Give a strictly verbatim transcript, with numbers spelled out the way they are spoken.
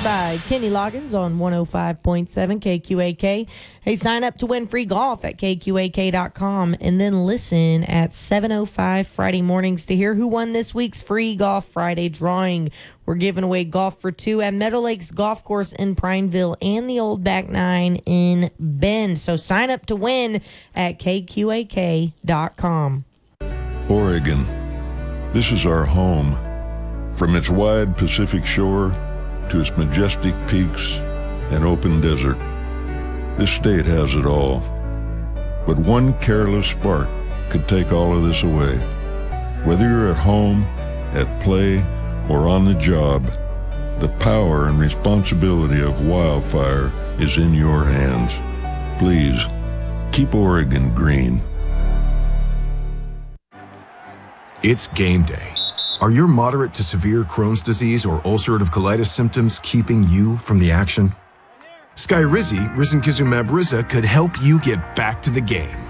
by Kenny Loggins on one oh five point seven K Q A K. Hey, sign up to win free golf at K Q A K dot com and then listen at seven oh five Friday mornings to hear who won this week's free Golf Friday drawing. We're giving away golf for two at Meadow Lakes Golf Course in Prineville and the Old Back Nine in Bend. So sign up to win at K Q A K dot com. Oregon. This is our home. From its wide Pacific shore to its majestic peaks and open desert, this state has it all. But one careless spark could take all of this away. Whether you're at home, at play, or on the job, the power and responsibility of wildfire is in your hands. Please, keep Oregon green. It's game day. Are your moderate to severe Crohn's disease or ulcerative colitis symptoms keeping you from the action? Skyrizi, risankizumab Riza, could help you get back to the game.